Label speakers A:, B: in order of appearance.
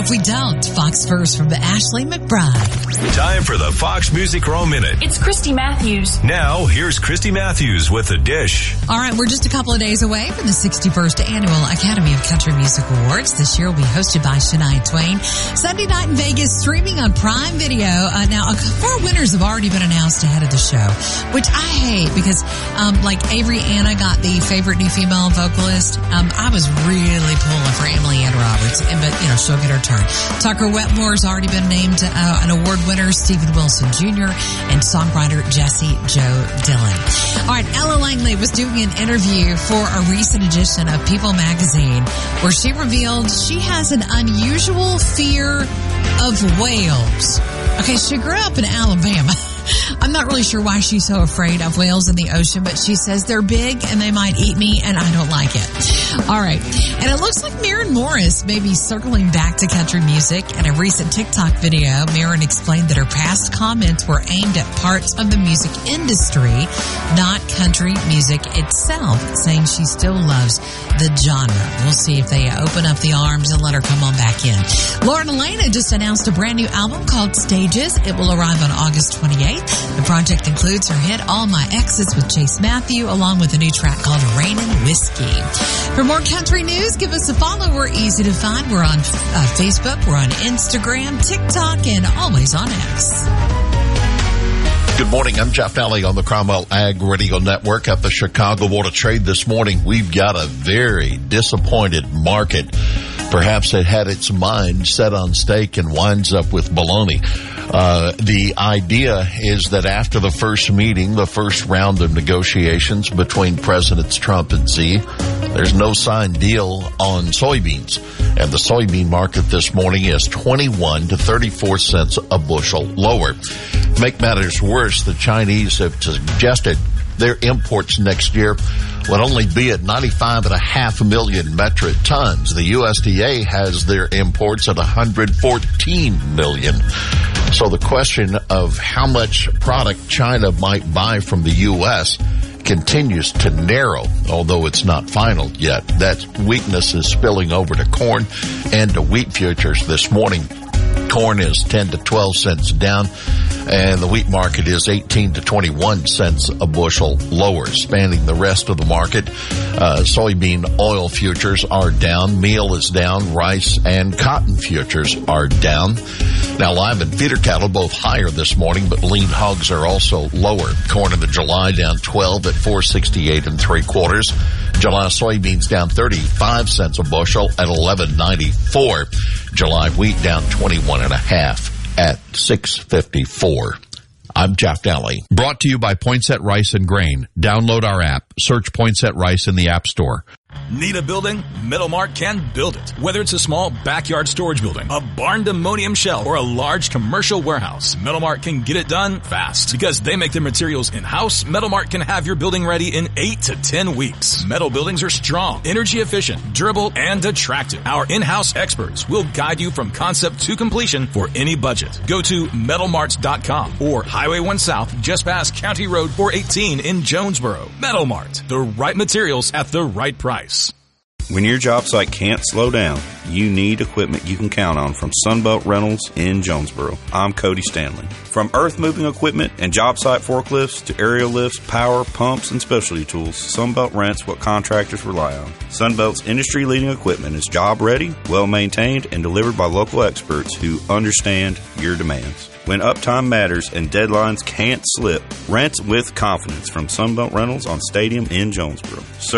A: if we don't? Fox First from Ashley McBride.
B: Time for the Fox Music Row Minute.
C: It's Christy Matthews.
B: Now, here's Christy Matthews with The Dish.
A: All right, we're just a couple of days away from the 61st Annual Academy of Country Music Awards. This year will be hosted by Shania Twain. Sunday night in Vegas, streaming on Prime Video. Now, 4 winners have already been announced ahead of the show, which I hate because, like Avery Anna got the favorite new female vocalist. I was really pulling for Emily Ann Roberts, but she'll get her turn. Tucker Wetmore's already been named an award winner. Stephen Wilson Jr. and songwriter Jesse Joe Dillon. All right, Ella Langley was doing an interview for a recent edition of People magazine where she revealed she has an unusual fear of whales. Okay, she grew up in Alabama. I'm not really sure why she's so afraid of whales in the ocean, but she says they're big and they might eat me, and I don't like it. All right. And it looks like Maren Morris may be circling back to country music. In a recent TikTok video, Maren explained that her past comments were aimed at parts of the music industry, not country music itself, saying she still loves the genre. We'll see if they open up the arms and let her come on back in. Lauren Elena just announced a brand new album called Stages. It will arrive on August 28th. The project includes her hit All My Exes with Chase Matthew, along with a new track called Rainin' Whiskey. For more country news, give us a follow. We're easy to find. We're on Facebook, we're on Instagram, TikTok, and always on X.
D: Good morning. I'm Jeff Alley on the Cromwell Ag Radio Network at the Chicago Board of Trade this morning. We've got a very disappointed market. Perhaps it had its mind set on steak and winds up with bologna. The idea is that after the first meeting, the first round of negotiations between Presidents Trump and Xi, there's no signed deal on soybeans. And the soybean market this morning is 21 to 34 cents a bushel lower. To make matters worse, the Chinese have suggested their imports next year would only be at 95.5 million metric tons. The USDA has their imports at 114 million. So the question of how much product China might buy from the U.S. continues to narrow, although it's not final yet. That weakness is spilling over to corn and to wheat futures this morning. Corn is 10 to 12 cents down, and the wheat market is 18 to 21 cents a bushel lower. Spanning the rest of the market, soybean oil futures are down, meal is down, rice and cotton futures are down. Now, live and feeder cattle both higher this morning, but lean hogs are also lower. Corn in the July down 12 at 468 3/4. July soybeans down 35 cents a bushel at 11.94. July wheat down 21.5 at 6.54. I'm Jeff Daly.
E: Brought to you by Poinsett Rice and Grain. Download our app. Search Poinsett Rice in the App Store.
F: Need a building? Metalmark can build it. Whether it's a small backyard storage building, a barn-dominium shell, or a large commercial warehouse, Metalmark can get it done fast. Because they make their materials in-house, Metalmark can have your building ready in 8 to 10 weeks. Metal buildings are strong, energy efficient, durable, and attractive. Our in-house experts will guide you from concept to completion for any budget. Go to metalmarts.com or Highway 1 South, just past County Road 418 in Jonesboro. Metalmart, the right materials at the right price.
G: When your job site can't slow down, you need equipment you can count on from Sunbelt Rentals in Jonesboro. I'm Cody Stanley. From earth moving equipment and job site forklifts to aerial lifts, power, pumps, and specialty tools, Sunbelt rents what contractors rely on. Sunbelt's industry-leading equipment is job-ready, well-maintained, and delivered by local experts who understand your demands. When uptime matters and deadlines can't slip, rent with confidence from Sunbelt Rentals on Stadium in Jonesboro.